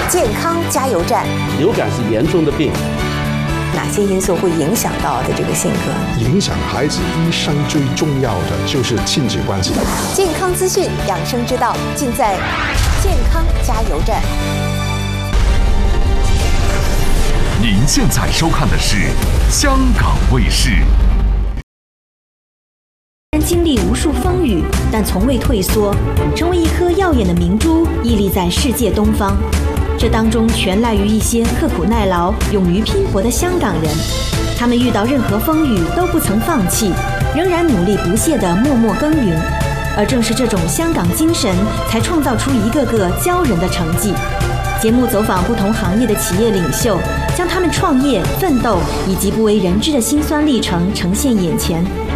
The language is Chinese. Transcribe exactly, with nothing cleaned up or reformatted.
健康加油站。 流感是严重的病， 哪些因素会影响到的这个性格？ 影响孩子一生最重要的就是亲子关系。 健康资讯、养生之道，尽在健康加油站。 您现在收看的是香港卫视。 经历无数风雨，但从未退缩，成为一颗耀眼的明珠，屹立在世界东方。这当中全赖于一些刻苦耐劳、勇于拼搏的香港人。他们遇到任何风雨都不曾放弃，仍然努力不懈地默默耕耘。而正是这种香港精神，才创造出一个个骄人的成绩。节目走访不同行业的企业领袖，将他们创业、奋斗以及不为人知的辛酸历程呈现眼前。